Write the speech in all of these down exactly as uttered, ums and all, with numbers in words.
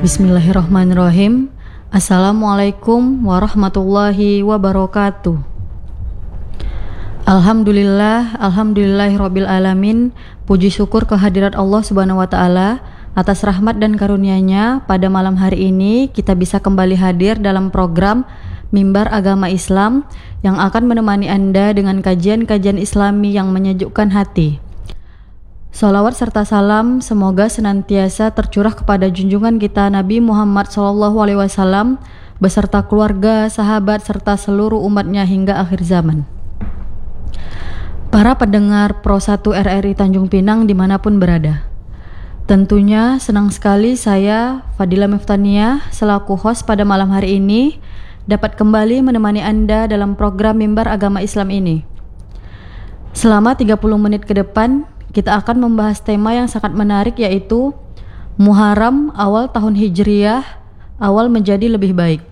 Bismillahirrahmanirrahim. Assalamualaikum warahmatullahi wabarakatuh. Alhamdulillah, alhamdulillahirabbil alamin. Puji syukur kehadirat Allah Subhanahu wa taala atas rahmat dan karunia-Nya. Pada malam hari ini kita bisa kembali hadir dalam program Mimbar Agama Islam yang akan menemani Anda dengan kajian-kajian Islami yang menyejukkan hati. Salawat serta salam semoga senantiasa tercurah kepada junjungan kita Nabi Muhammad shallallahu alaihi wasallam beserta keluarga, sahabat, serta seluruh umatnya hingga akhir zaman. Para pendengar Pro satu R R I Tanjung Pinang dimanapun berada, tentunya senang sekali saya, Fadila Miftania, selaku host pada malam hari ini dapat kembali menemani Anda dalam program Mimbar Agama Islam ini. Selama tiga puluh menit ke depan, kita akan membahas tema yang sangat menarik, yaitu Muharram awal tahun Hijriyah, awal menjadi lebih baik.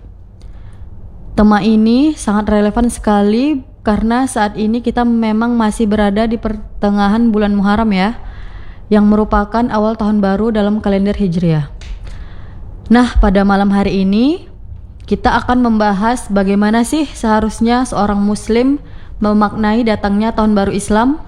Tema ini sangat relevan sekali karena saat ini kita memang masih berada di pertengahan bulan Muharram ya, yang merupakan awal tahun baru dalam kalender Hijriyah. Nah, pada malam hari ini kita akan membahas bagaimana sih seharusnya seorang muslim memaknai datangnya tahun baru Islam.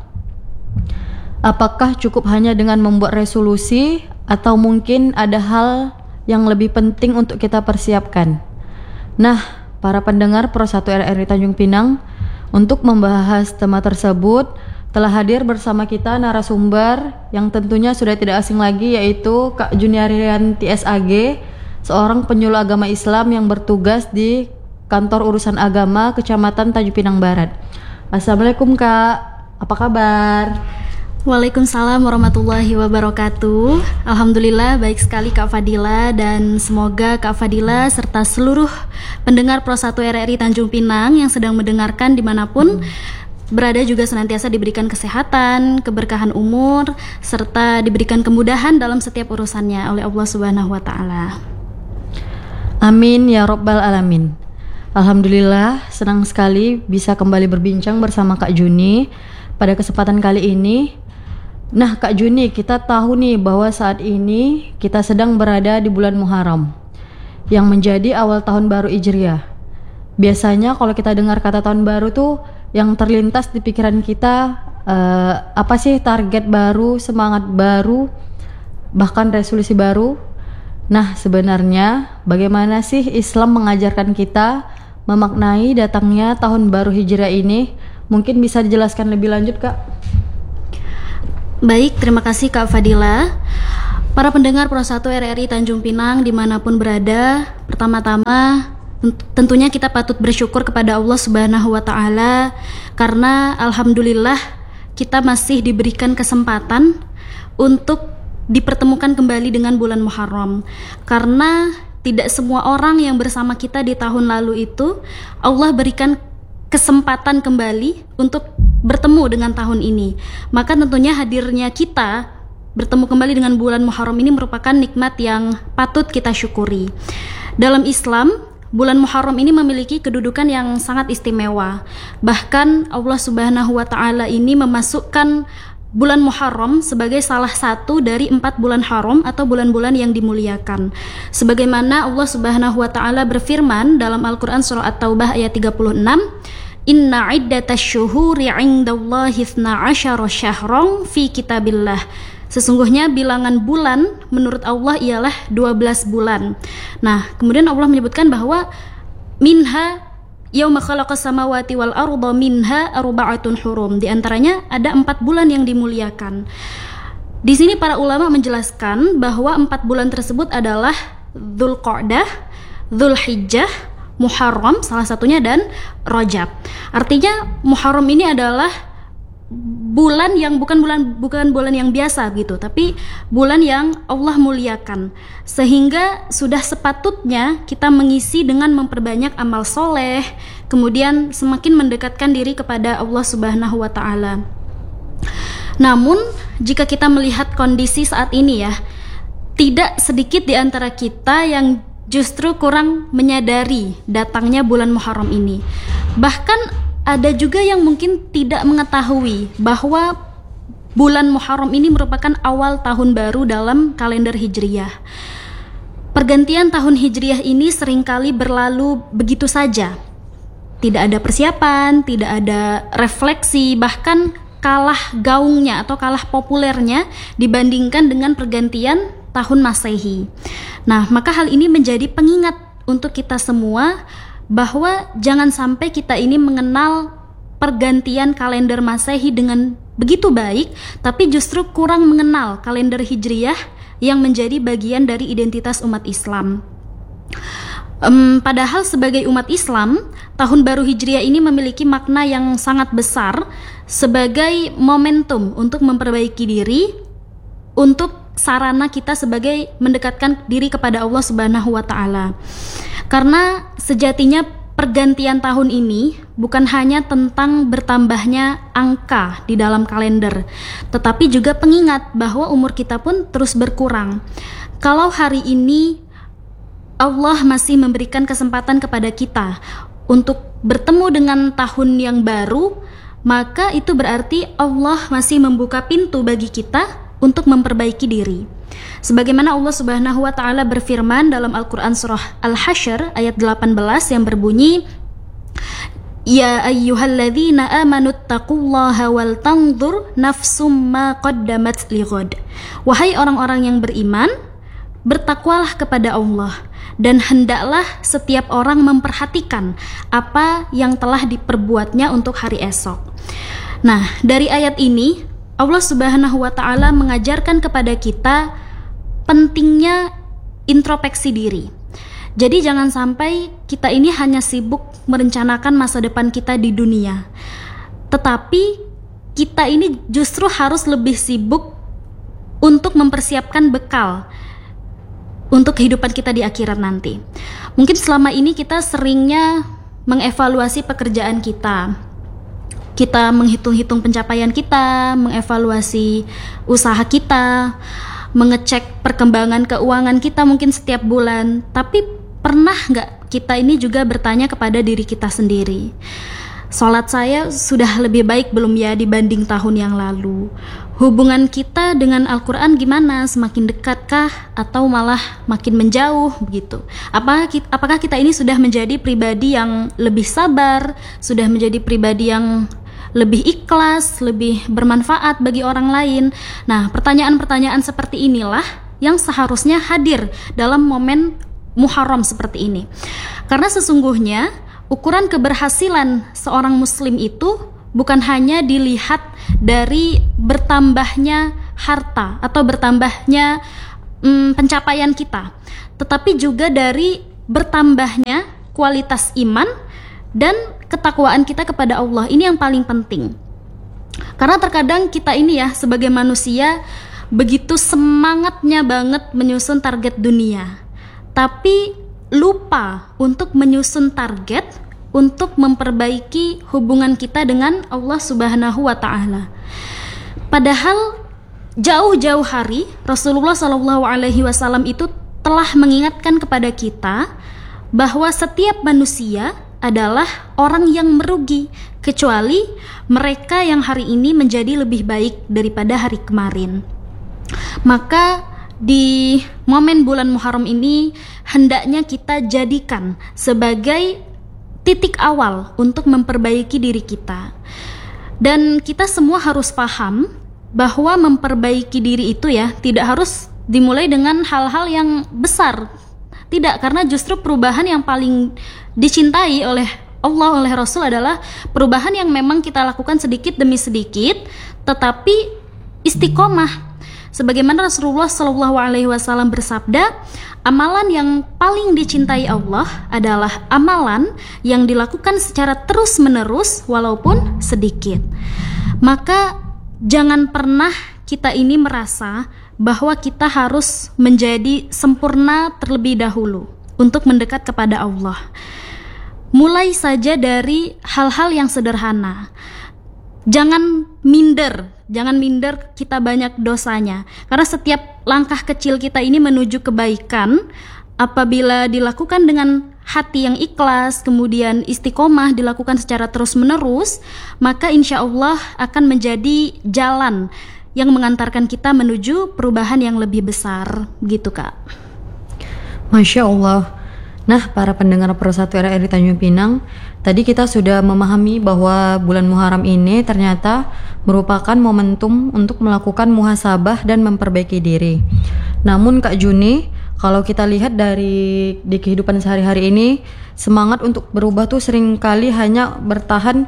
Apakah cukup hanya dengan membuat resolusi atau mungkin ada hal yang lebih penting untuk kita persiapkan? Nah, para pendengar Pro satu R R I Tanjung Pinang, untuk membahas tema tersebut telah hadir bersama kita narasumber yang tentunya sudah tidak asing lagi, yaitu Kak Juniarianti S A G, seorang penyuluh agama Islam yang bertugas di Kantor Urusan Agama Kecamatan Tanjung Pinang Barat. Assalamualaikum Kak, apa kabar? Waalaikumsalam warahmatullahi wabarakatuh. Alhamdulillah baik sekali Kak Fadila, dan semoga Kak Fadila serta seluruh pendengar Pro satu R R I Tanjung Pinang yang sedang mendengarkan dimanapun berada juga senantiasa diberikan kesehatan, keberkahan umur, serta diberikan kemudahan dalam setiap urusannya oleh Allah Subhanahu wa taala. Amin ya rabbal alamin. Alhamdulillah senang sekali bisa kembali berbincang bersama Kak Juni pada kesempatan kali ini. Nah Kak Juni, kita tahu nih bahwa saat ini kita sedang berada di bulan Muharram yang menjadi awal tahun baru Hijriyah. Biasanya kalau kita dengar kata tahun baru tuh yang terlintas di pikiran kita uh, apa sih? Target baru, semangat baru, bahkan resolusi baru. Nah sebenarnya bagaimana sih Islam mengajarkan kita memaknai datangnya tahun baru Hijriah ini? Mungkin bisa dijelaskan lebih lanjut Kak? Baik, terima kasih Kak Fadila. Para pendengar Pro satu R R I Tanjung Pinang dimanapun berada, pertama-tama tentunya kita patut bersyukur kepada Allah Subhanahu wa taala karena alhamdulillah kita masih diberikan kesempatan untuk dipertemukan kembali dengan bulan Muharram. Karena tidak semua orang yang bersama kita di tahun lalu itu Allah berikan kesempatan kembali untuk bertemu dengan tahun ini. Maka tentunya hadirnya kita bertemu kembali dengan bulan Muharram ini merupakan nikmat yang patut kita syukuri. Dalam Islam, bulan Muharram ini memiliki kedudukan yang sangat istimewa. Bahkan Allah Subhanahu wa taala ini memasukkan bulan Muharram sebagai salah satu dari empat bulan haram atau bulan-bulan yang dimuliakan. Sebagaimana Allah Subhanahu wa taala berfirman dalam Al-Qur'an surah At-Taubah ayat tiga puluh enam, Inna iddatash syuhuri 'indallahi itsna asyara syahran fi kitabillah. Sesungguhnya bilangan bulan menurut Allah ialah dua belas bulan. Nah, kemudian Allah menyebutkan bahwa minha yauma khalaqas samawati wal arda minha arba'atun hurum. Di antaranya ada empat bulan yang dimuliakan. Di sini para ulama menjelaskan bahwa empat bulan tersebut adalah Dzulqa'dah, Dzulhijjah, Muharram salah satunya, dan Rajab. Artinya Muharram ini adalah bulan yang bukan bulan bukan bulan yang biasa gitu, tapi bulan yang Allah muliakan. Sehingga sudah sepatutnya kita mengisi dengan memperbanyak amal soleh, kemudian semakin mendekatkan diri kepada Allah Subhanahu wa taala. Namun jika kita melihat kondisi saat ini ya, tidak sedikit di antara kita yang justru kurang menyadari datangnya bulan Muharram ini. Bahkan ada juga yang mungkin tidak mengetahui bahwa bulan Muharram ini merupakan awal tahun baru dalam kalender Hijriyah. pergantian tahun Hijriah ini seringkali berlalu begitu saja. Tidak ada persiapan, tidak ada refleksi, bahkan kalah gaungnya atau kalah populernya dibandingkan dengan pergantian tahun Masehi. Nah, maka hal ini menjadi pengingat untuk kita semua bahwa jangan sampai kita ini mengenal pergantian kalender Masehi dengan begitu baik, tapi justru kurang mengenal kalender Hijriah yang menjadi bagian dari identitas umat Islam. Um, padahal sebagai umat Islam, tahun baru Hijriah ini memiliki makna yang sangat besar sebagai momentum untuk memperbaiki diri, untuk sarana kita sebagai mendekatkan diri kepada Allah Subhanahu wa taala. Karena sejatinya pergantian tahun ini bukan hanya tentang bertambahnya angka di dalam kalender, tetapi juga pengingat bahwa umur kita pun terus berkurang. Kalau hari ini Allah masih memberikan kesempatan kepada kita untuk bertemu dengan tahun yang baru, maka itu berarti Allah masih membuka pintu bagi kita untuk memperbaiki diri. Sebagaimana Allah Subhanahu wa taala berfirman dalam Al-Qur'an surah Al-Hasyr ayat delapan belas yang berbunyi, Ya ayyuhalladzina amanu taqullaha wal tanzur nafsum ma qaddamat lighad. Wahai orang-orang yang beriman, bertakwalah kepada Allah, dan hendaklah setiap orang memperhatikan apa yang telah diperbuatnya untuk hari esok. Nah, dari ayat ini Allah Subhanahu wa taala mengajarkan kepada kita pentingnya introspeksi diri. Jadi jangan sampai kita ini hanya sibuk merencanakan masa depan kita di dunia, tetapi kita ini justru harus lebih sibuk untuk mempersiapkan bekal untuk kehidupan kita di akhirat nanti. Mungkin selama ini kita seringnya mengevaluasi pekerjaan kita. Kita menghitung-hitung pencapaian kita, mengevaluasi usaha kita, mengecek perkembangan keuangan kita mungkin setiap bulan. Tapi pernah nggak kita ini juga bertanya kepada diri kita sendiri, sholat saya sudah lebih baik belum ya dibanding tahun yang lalu? Hubungan kita dengan Al-Quran gimana? Semakin dekatkah atau malah makin menjauh begitu? Apakah kita, apakah kita ini sudah menjadi pribadi yang lebih sabar, sudah menjadi pribadi yang lebih ikhlas, lebih bermanfaat bagi orang lain? Nah, pertanyaan-pertanyaan seperti inilah yang seharusnya hadir dalam momen Muharram seperti ini. Karena sesungguhnya ukuran keberhasilan seorang muslim itu bukan hanya dilihat dari bertambahnya harta atau bertambahnya mm, pencapaian kita, tetapi juga dari bertambahnya kualitas iman dan ketakwaan kita kepada Allah. Ini yang paling penting. Karena terkadang kita ini ya sebagai manusia begitu semangatnya banget menyusun target dunia, tapi lupa untuk menyusun target untuk memperbaiki hubungan kita dengan Allah Subhanahu wa taala. Padahal jauh-jauh hari Rasulullah shallallahu alaihi wasallam itu telah mengingatkan kepada kita bahwa setiap manusia adalah orang yang merugi, kecuali mereka yang hari ini menjadi lebih baik daripada hari kemarin. Maka di momen bulan Muharram ini hendaknya kita jadikan sebagai titik awal untuk memperbaiki diri kita. Dan kita semua harus paham bahwa memperbaiki diri itu ya tidak harus dimulai dengan hal-hal yang besar. Tidak, karena justru perubahan yang paling dicintai oleh Allah, oleh Rasul adalah perubahan yang memang kita lakukan sedikit demi sedikit tetapi istiqomah. Sebagaimana Rasulullah shallallahu alaihi wasallam bersabda, amalan yang paling dicintai Allah adalah amalan yang dilakukan secara terus-menerus walaupun sedikit. Maka jangan pernah kita ini merasa bahwa kita harus menjadi sempurna terlebih dahulu untuk mendekat kepada Allah. Mulai saja dari hal-hal yang sederhana. Jangan minder, jangan minder kita banyak dosanya. Karena setiap langkah kecil kita ini menuju kebaikan, apabila dilakukan dengan hati yang ikhlas, kemudian istiqomah dilakukan secara terus-menerus, maka insya Allah akan menjadi jalan yang mengantarkan kita menuju perubahan yang lebih besar, gitu Kak. Masya Allah. Nah, para pendengar Persatu R R I Tanjung Pinang, tadi kita sudah memahami bahwa bulan Muharram ini ternyata merupakan momentum untuk melakukan muhasabah dan memperbaiki diri. Namun Kak Juni, kalau kita lihat dari di kehidupan sehari-hari ini, semangat untuk berubah tuh seringkali hanya bertahan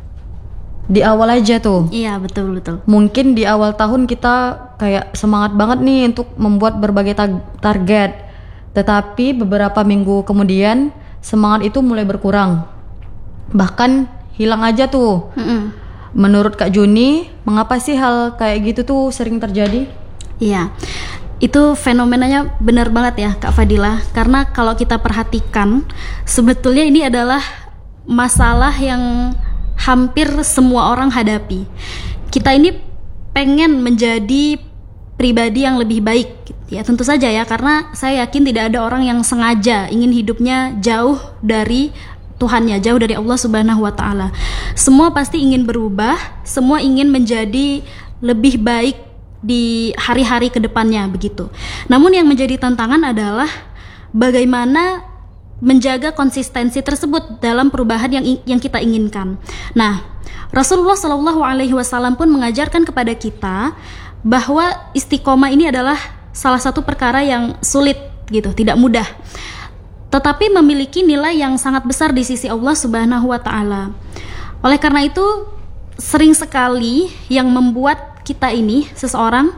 di awal aja tuh. Iya, betul betul. Mungkin di awal tahun kita kayak semangat banget nih untuk membuat berbagai ta- target. Tetapi beberapa minggu kemudian semangat itu mulai berkurang. Bahkan hilang aja tuh. Mm-mm. Menurut Kak Juni, mengapa sih hal kayak gitu tuh sering terjadi? Iya, itu fenomenanya benar banget ya Kak Fadila. Karena kalau kita perhatikan, sebetulnya ini adalah masalah yang hampir semua orang hadapi. Kita ini pengen menjadi pribadi yang lebih baik, ya tentu saja ya, karena saya yakin tidak ada orang yang sengaja ingin hidupnya jauh dari Tuhannya, jauh dari Allah Subhanahu wa Ta'ala. Semua pasti ingin berubah, semua ingin menjadi lebih baik di hari-hari kedepannya begitu. Namun yang menjadi tantangan adalah bagaimana menjaga konsistensi tersebut dalam perubahan yang yang kita inginkan. Nah, Rasulullah Shallallahu Alaihi Wasallam pun mengajarkan kepada kita bahwa istiqomah ini adalah salah satu perkara yang sulit gitu, tidak mudah, tetapi memiliki nilai yang sangat besar di sisi Allah Subhanahu wa Ta'ala. Oleh karena itu, sering sekali yang membuat kita ini, seseorang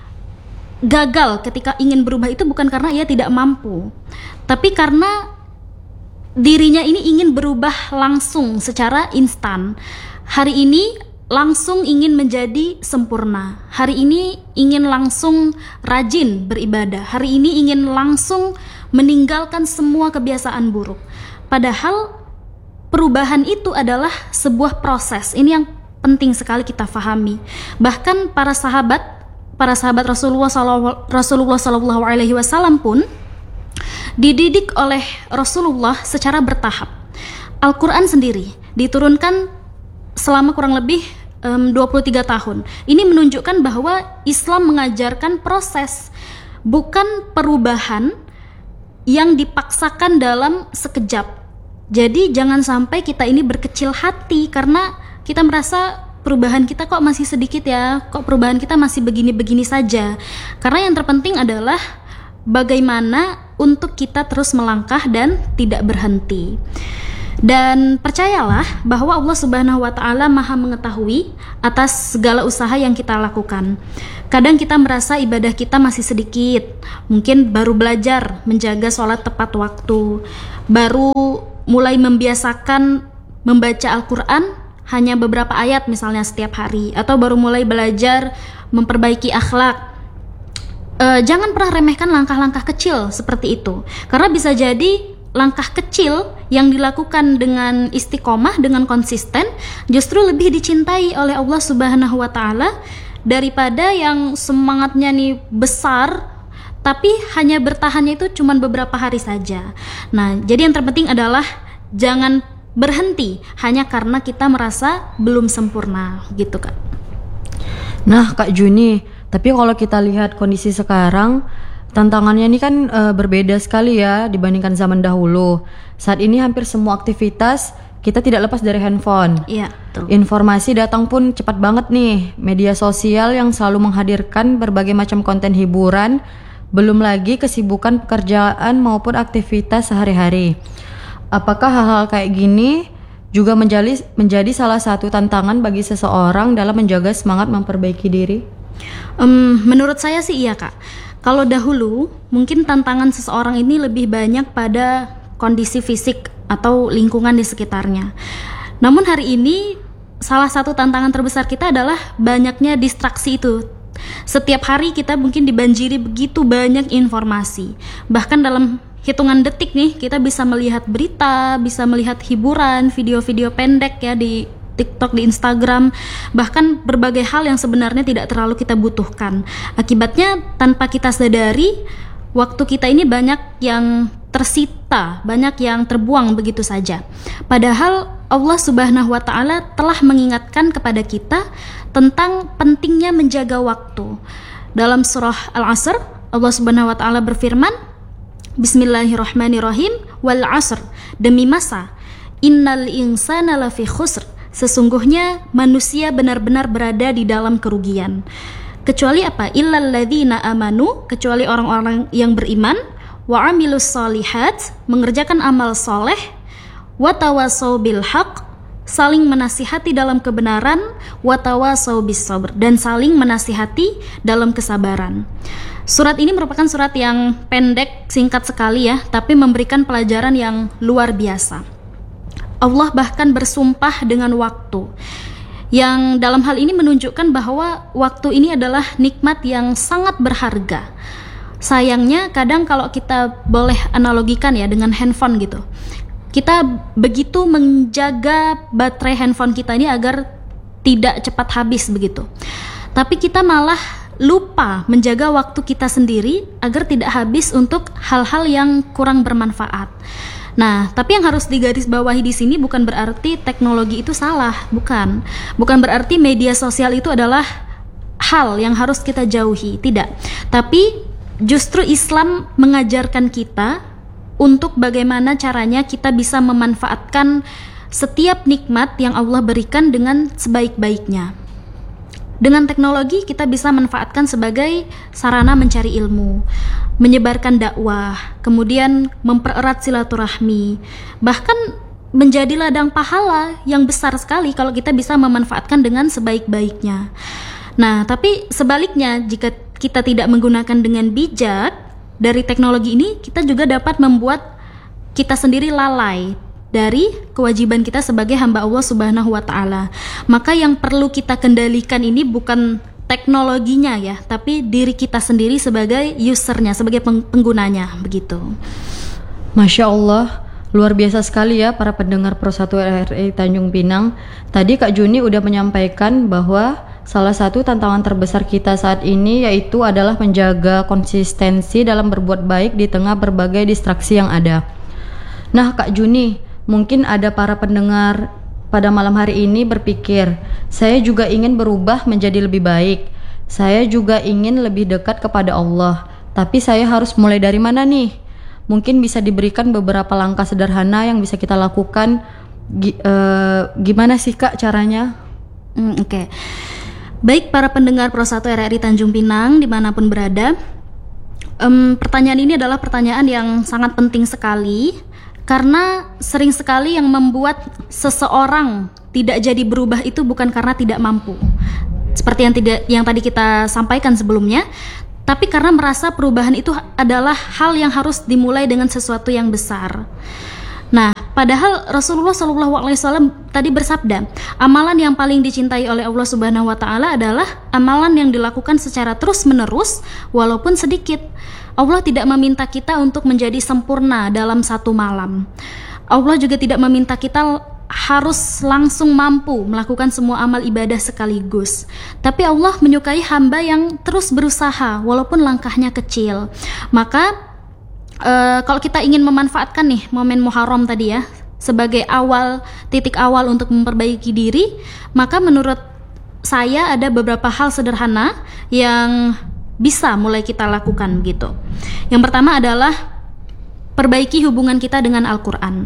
gagal ketika ingin berubah itu bukan karena ia tidak mampu, tapi karena dirinya ini ingin berubah langsung secara instan. Hari ini langsung ingin menjadi sempurna. Hari ini ingin langsung rajin beribadah. Hari ini ingin langsung meninggalkan semua kebiasaan buruk. Padahal perubahan itu adalah sebuah proses. Ini yang penting sekali kita fahami. Bahkan para sahabat, para sahabat Rasulullah Sallallahu Alaihi Wasallam pun dididik oleh Rasulullah secara bertahap. Al-Quran sendiri diturunkan selama kurang lebih um, dua puluh tiga tahun. Ini menunjukkan bahwa Islam mengajarkan proses, bukan perubahan yang dipaksakan dalam sekejap. Jadi jangan sampai kita ini berkecil hati karena kita merasa perubahan kita kok masih sedikit ya, kok perubahan kita masih begini-begini saja. Karena yang terpenting adalah bagaimana untuk kita terus melangkah dan tidak berhenti. Dan percayalah bahwa Allah Subhanahu wa Ta'ala Maha mengetahui atas segala usaha yang kita lakukan. Kadang kita merasa ibadah kita masih sedikit, mungkin baru belajar menjaga sholat tepat waktu, baru mulai membiasakan membaca Al-Quran hanya beberapa ayat misalnya setiap hari, atau baru mulai belajar memperbaiki akhlak. E, jangan pernah remehkan langkah-langkah kecil seperti itu, karena bisa jadi langkah kecil yang dilakukan dengan istiqomah, dengan konsisten, justru lebih dicintai oleh Allah Subhanahu wa Ta'ala daripada yang semangatnya nih besar tapi hanya bertahannya itu cuma beberapa hari saja. Nah, jadi yang terpenting adalah jangan berhenti hanya karena kita merasa belum sempurna gitu, Kak. Nah, Kak Juni, tapi kalau kita lihat kondisi sekarang, tantangannya ini kan e, berbeda sekali ya dibandingkan zaman dahulu. Saat ini hampir semua aktivitas kita tidak lepas dari handphone. Iya, betul. Informasi datang pun cepat banget nih. Media sosial yang selalu menghadirkan berbagai macam konten hiburan, belum lagi kesibukan pekerjaan maupun aktivitas sehari-hari. Apakah hal-hal kayak gini juga menjadi menjadi salah satu tantangan bagi seseorang dalam menjaga semangat memperbaiki diri? Um, menurut saya sih iya, Kak. Kalau dahulu, mungkin tantangan seseorang ini lebih banyak pada kondisi fisik atau lingkungan di sekitarnya. Namun hari ini, salah satu tantangan terbesar kita adalah banyaknya distraksi itu. Setiap hari kita mungkin dibanjiri begitu banyak informasi. Bahkan dalam hitungan detik nih, kita bisa melihat berita, bisa melihat hiburan, video-video pendek ya di TikTok, di Instagram, bahkan berbagai hal yang sebenarnya tidak terlalu kita butuhkan. Akibatnya tanpa kita sadari, waktu kita ini banyak yang tersita, banyak yang terbuang begitu saja. Padahal Allah Subhanahu wa Ta'ala telah mengingatkan kepada kita tentang pentingnya menjaga waktu. Dalam surah Al-Asr, Allah Subhanahu wa Ta'ala berfirman, Bismillahirrahmanirrahim. Wal 'asr, demi masa. Innal insana lafi khusr, sesungguhnya manusia benar-benar berada di dalam kerugian. Kecuali apa? Illal ladzina amanu, kecuali orang-orang yang beriman, wa 'amilus shalihat, mengerjakan amal soleh, wa tawassaw bil haqq, saling menasihati dalam kebenaran, wa tawassaw bis sabr, dan saling menasihati dalam kesabaran. Surat ini merupakan surat yang pendek, singkat sekali ya, tapi memberikan pelajaran yang luar biasa. Allah bahkan bersumpah dengan waktu, yang dalam hal ini menunjukkan bahwa waktu ini adalah nikmat yang sangat berharga. Sayangnya kadang kalau kita boleh analogikan ya dengan handphone gitu, kita begitu menjaga baterai handphone kita ini agar tidak cepat habis begitu, tapi kita malah lupa menjaga waktu kita sendiri agar tidak habis untuk hal-hal yang kurang bermanfaat. Nah, tapi yang harus digarisbawahi di sini bukan berarti teknologi itu salah, bukan. Bukan berarti media sosial itu adalah hal yang harus kita jauhi, tidak. Tapi justru Islam mengajarkan kita untuk bagaimana caranya kita bisa memanfaatkan setiap nikmat yang Allah berikan dengan sebaik-baiknya. Dengan teknologi kita bisa manfaatkan sebagai sarana mencari ilmu, menyebarkan dakwah, kemudian mempererat silaturahmi, bahkan menjadi ladang pahala yang besar sekali kalau kita bisa memanfaatkan dengan sebaik-baiknya. Nah, tapi sebaliknya, jika kita tidak menggunakan dengan bijak dari teknologi ini, kita juga dapat membuat kita sendiri lalai dari kewajiban kita sebagai hamba Allah Subhanahu wa Ta'ala. Maka yang perlu kita kendalikan ini bukan teknologinya ya, tapi diri kita sendiri sebagai usernya, sebagai penggunanya, begitu. Masya Allah, luar biasa sekali ya para pendengar Pro satu R R I Tanjung Pinang. Tadi Kak Juni udah menyampaikan bahwa salah satu tantangan terbesar kita saat ini yaitu adalah menjaga konsistensi dalam berbuat baik di tengah berbagai distraksi yang ada. Nah Kak Juni, mungkin ada para pendengar pada malam hari ini berpikir, saya juga ingin berubah menjadi lebih baik. Saya juga ingin lebih dekat kepada Allah. Tapi saya harus mulai dari mana nih? Mungkin bisa diberikan beberapa langkah sederhana yang bisa kita lakukan. G- uh, gimana sih Kak caranya? Hmm, Oke, okay. Baik para pendengar Pro satu R R I Tanjung Pinang dimanapun berada, um, pertanyaan ini adalah pertanyaan yang sangat penting sekali. Karena sering sekali yang membuat seseorang tidak jadi berubah itu bukan karena tidak mampu, seperti yang tidak yang tadi kita sampaikan sebelumnya, tapi karena merasa perubahan itu adalah hal yang harus dimulai dengan sesuatu yang besar. Nah, padahal Rasulullah shallallahu alaihi wasallam tadi bersabda, amalan yang paling dicintai oleh Allah Subhanahu wa Ta'ala adalah amalan yang dilakukan secara terus-menerus walaupun sedikit. Allah tidak meminta kita untuk menjadi sempurna dalam satu malam. Allah juga tidak meminta kita harus langsung mampu melakukan semua amal ibadah sekaligus. Tapi Allah menyukai hamba yang terus berusaha walaupun langkahnya kecil. Maka uh, kalau kita ingin memanfaatkan nih momen Muharram tadi ya sebagai awal, titik awal untuk memperbaiki diri, maka menurut saya ada beberapa hal sederhana yang bisa mulai kita lakukan gitu. Yang pertama adalah perbaiki hubungan kita dengan Al-Quran.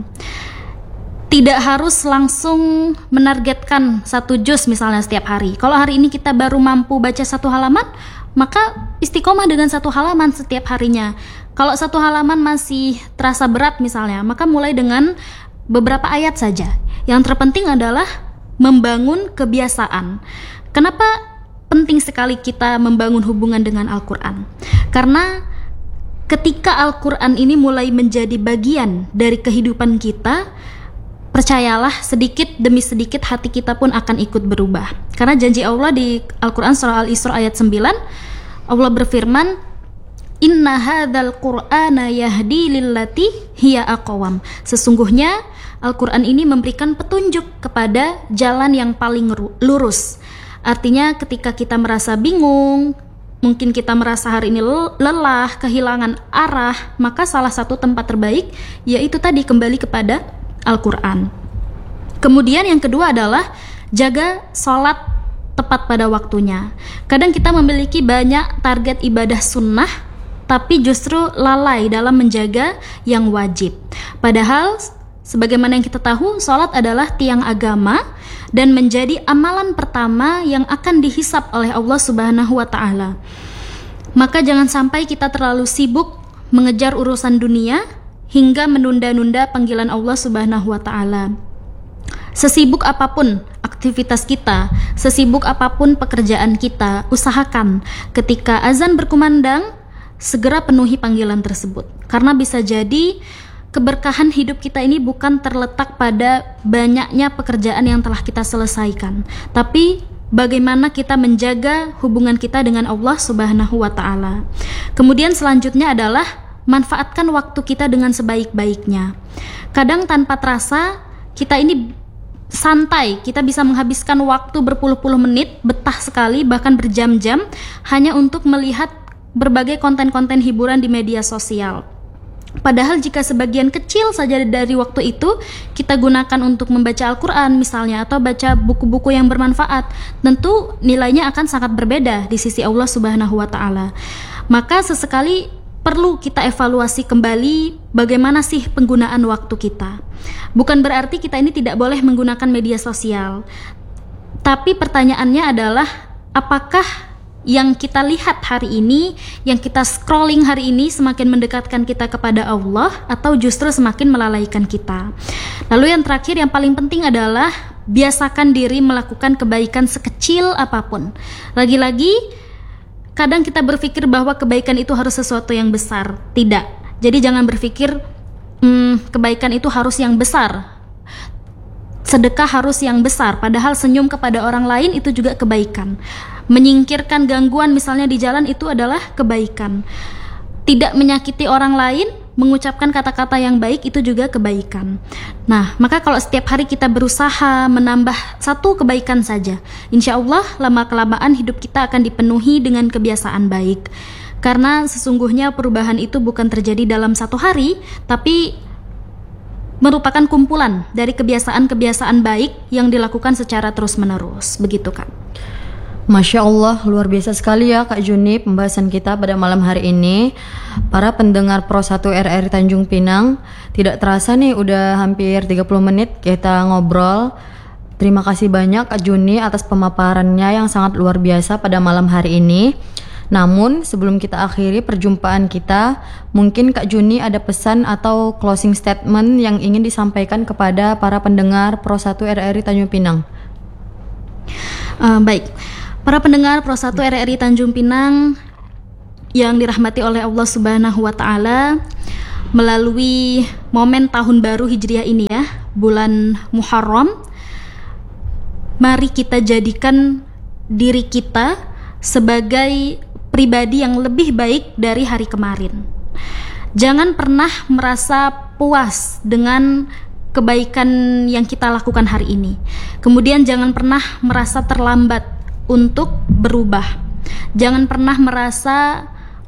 Tidak harus langsung menargetkan satu juz misalnya setiap hari. Kalau hari ini kita baru mampu baca satu halaman, maka istiqomah dengan satu halaman setiap harinya. Kalau satu halaman masih terasa berat misalnya, maka mulai dengan beberapa ayat saja. Yang terpenting adalah membangun kebiasaan. Kenapa penting sekali kita membangun hubungan dengan Al-Quran? Karena ketika Al-Quran ini mulai menjadi bagian dari kehidupan kita, percayalah sedikit demi sedikit hati kita pun akan ikut berubah. Karena janji Allah di Al-Quran surah Al-Isra ayat sembilan, Allah berfirman, Inna hadzal Qur'ana yahdi lillati hiya aqwam. Sesungguhnya Al-Quran ini memberikan petunjuk kepada jalan yang paling lurus. Artinya ketika kita merasa bingung, mungkin kita merasa hari ini lelah, kehilangan arah, maka salah satu tempat terbaik yaitu tadi kembali kepada Al-Quran. Kemudian yang kedua adalah jaga sholat tepat pada waktunya. Kadang kita memiliki banyak target ibadah sunnah, tapi justru lalai dalam menjaga yang wajib. Padahal sebagaimana yang kita tahu, sholat adalah tiang agama dan menjadi amalan pertama yang akan dihisab oleh Allah Subhanahu wa Ta'ala. Maka jangan sampai kita terlalu sibuk mengejar urusan dunia hingga menunda-nunda panggilan Allah Subhanahu wa Ta'ala. Sesibuk apapun aktivitas kita, sesibuk apapun pekerjaan kita, usahakan ketika azan berkumandang segera penuhi panggilan tersebut. Karena bisa jadi keberkahan hidup kita ini bukan terletak pada banyaknya pekerjaan yang telah kita selesaikan, tapi bagaimana kita menjaga hubungan kita dengan Allah Subhanahu wa Ta'ala. Kemudian selanjutnya adalah manfaatkan waktu kita dengan sebaik-baiknya. Kadang tanpa terasa kita ini santai, kita bisa menghabiskan waktu berpuluh-puluh menit, betah sekali, bahkan berjam-jam hanya untuk melihat berbagai konten-konten hiburan di media sosial. Padahal jika sebagian kecil saja dari waktu itu kita gunakan untuk membaca Al-Quran misalnya, atau baca buku-buku yang bermanfaat, tentu nilainya akan sangat berbeda di sisi Allah Subhanahu wa Ta'ala. Maka sesekali perlu kita evaluasi kembali bagaimana sih penggunaan waktu kita. Bukan berarti kita ini tidak boleh menggunakan media sosial, tapi pertanyaannya adalah apakah yang kita lihat hari ini, yang kita scrolling hari ini semakin mendekatkan kita kepada Allah atau justru semakin melalaikan kita. Lalu yang terakhir, yang paling penting adalah biasakan diri melakukan kebaikan sekecil apapun. Lagi-lagi kadang kita berpikir bahwa kebaikan itu harus sesuatu yang besar. Tidak. Jadi jangan berpikir hmm, kebaikan itu harus yang besar, sedekah harus yang besar, padahal senyum kepada orang lain itu juga kebaikan. Menyingkirkan gangguan misalnya di jalan itu adalah kebaikan. Tidak menyakiti orang lain, mengucapkan kata-kata yang baik itu juga kebaikan. Nah, maka kalau setiap hari kita berusaha menambah satu kebaikan saja, insya Allah lama-kelamaan hidup kita akan dipenuhi dengan kebiasaan baik. Karena sesungguhnya perubahan itu bukan terjadi dalam satu hari, tapi merupakan kumpulan dari kebiasaan-kebiasaan baik yang dilakukan secara terus-menerus. Begitu, Kak. Masya Allah, luar biasa sekali ya Kak Juni pembahasan kita pada malam hari ini. Para pendengar Pro satu R R I Tanjung Pinang, tidak terasa nih udah hampir tiga puluh menit kita ngobrol. Terima kasih banyak Kak Juni atas pemaparannya yang sangat luar biasa pada malam hari ini. Namun sebelum kita akhiri perjumpaan kita, mungkin Kak Juni ada pesan atau closing statement yang ingin disampaikan kepada para pendengar Pro satu R R I Tanjung Pinang. Uh, baik, para pendengar Pro satu R R I Tanjung Pinang yang dirahmati oleh Allah Subhanahu wa Ta'ala, melalui momen tahun baru Hijriah ini ya, bulan Muharram, mari kita jadikan diri kita sebagai pribadi yang lebih baik dari hari kemarin. Jangan pernah merasa puas dengan kebaikan yang kita lakukan hari ini. Kemudian jangan pernah merasa terlambat untuk berubah. Jangan pernah merasa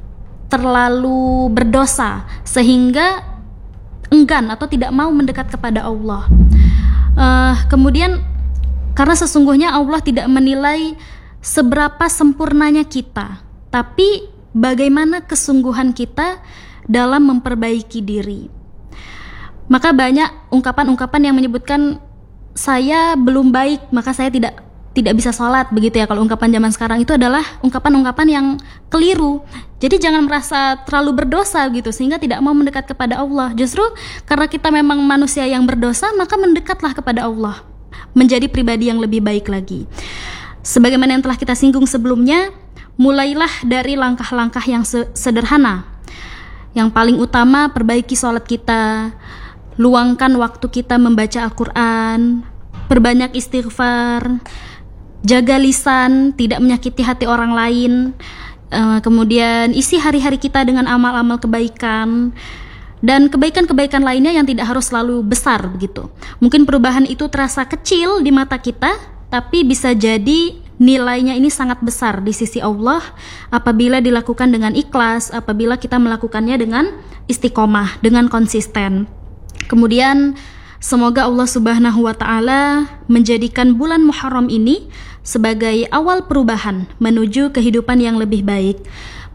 terlalu berdosa sehingga enggan atau tidak mau mendekat kepada Allah. Uh, kemudian karena sesungguhnya Allah tidak menilai seberapa sempurnanya kita, tapi bagaimana kesungguhan kita dalam memperbaiki diri. Maka banyak ungkapan-ungkapan yang menyebutkan saya belum baik, maka saya tidak tidak bisa sholat, begitu ya. Kalau ungkapan zaman sekarang itu adalah ungkapan-ungkapan yang keliru. Jadi jangan merasa terlalu berdosa gitu sehingga tidak mau mendekat kepada Allah. Justru karena kita memang manusia yang berdosa, maka mendekatlah kepada Allah, menjadi pribadi yang lebih baik lagi. Sebagaimana yang telah kita singgung sebelumnya, mulailah dari langkah-langkah yang sederhana. Yang paling utama, perbaiki sholat kita, luangkan waktu kita membaca Al-Quran, perbanyak istighfar, jaga lisan, tidak menyakiti hati orang lain, uh, kemudian isi hari-hari kita dengan amal-amal kebaikan, dan kebaikan-kebaikan lainnya yang tidak harus selalu besar begitu. Mungkin perubahan itu terasa kecil di mata kita, tapi bisa jadi nilainya ini sangat besar di sisi Allah apabila dilakukan dengan ikhlas, apabila kita melakukannya dengan istiqomah, dengan konsisten. Kemudian semoga Allah Subhanahu wa Ta'ala menjadikan bulan Muharram ini sebagai awal perubahan menuju kehidupan yang lebih baik.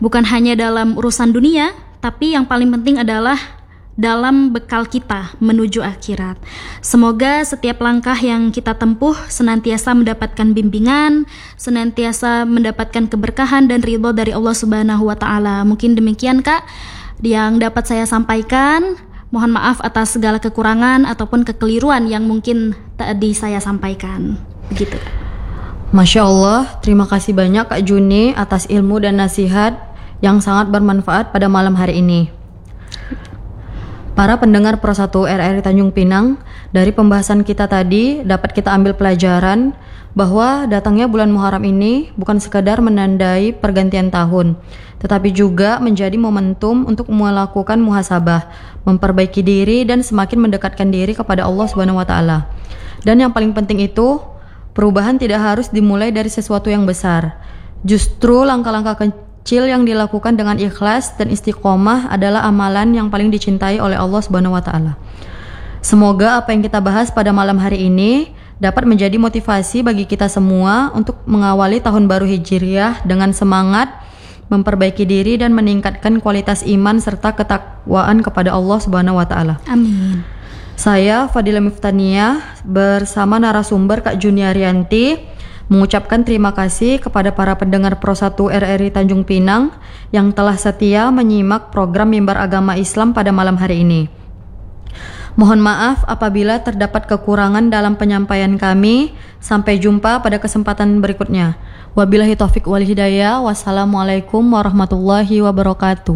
bukan hanya dalam urusan dunia, tapi yang paling penting adalah dalam bekal kita menuju akhirat. Semoga setiap langkah yang kita tempuh senantiasa mendapatkan bimbingan, senantiasa mendapatkan keberkahan dan ridho dari Allah Subhanahu wa taala. Mungkin demikian Kak yang dapat saya sampaikan. Mohon maaf atas segala kekurangan ataupun kekeliruan yang mungkin tadi saya sampaikan. Begitu. Masya Allah, terima kasih banyak Kak Juni atas ilmu dan nasihat yang sangat bermanfaat pada malam hari ini. Para pendengar Pro satu R R I Tanjung Pinang, dari pembahasan kita tadi dapat kita ambil pelajaran bahwa datangnya bulan Muharram ini bukan sekadar menandai pergantian tahun, tetapi juga menjadi momentum untuk melakukan muhasabah, memperbaiki diri dan semakin mendekatkan diri kepada Allah Subhanahu wa taala. Dan yang paling penting itu, perubahan tidak harus dimulai dari sesuatu yang besar. Justru langkah-langkah kecil yang dilakukan dengan ikhlas dan istiqomah adalah amalan yang paling dicintai oleh Allah Subhanahu wa taala. Semoga apa yang kita bahas pada malam hari ini dapat menjadi motivasi bagi kita semua untuk mengawali tahun baru Hijriah dengan semangat, memperbaiki diri dan meningkatkan kualitas iman serta ketakwaan kepada Allah Subhanahu wa taala. Amin. Saya Fadilah Miftaniah bersama narasumber Kak Juniaryanti mengucapkan terima kasih kepada para pendengar Pro satu R R I Tanjung Pinang yang telah setia menyimak program Mimbar Agama Islam pada malam hari ini. Mohon maaf apabila terdapat kekurangan dalam penyampaian kami. Sampai jumpa pada kesempatan berikutnya. Wabillahi taufik wal hidayah. Wassalamualaikum warahmatullahi wabarakatuh.